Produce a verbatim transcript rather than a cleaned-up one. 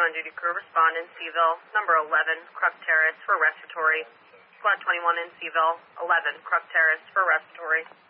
on-duty crew respond in Seville, number eleven, Kruk Terrace for respiratory. Squad twenty-one in Seville, eleven, Kruk Terrace for respiratory.